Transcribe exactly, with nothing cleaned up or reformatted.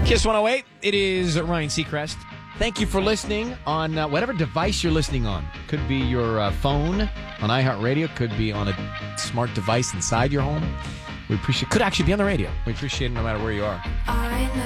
Kiss one oh eight. It is Ryan Seacrest. Thank you for listening on uh, whatever device you're listening on. Could be your uh, phone on iHeartRadio. Could be on a smart device inside your home. We appreciate. Could actually be on the radio. We appreciate it no matter where you are. I know.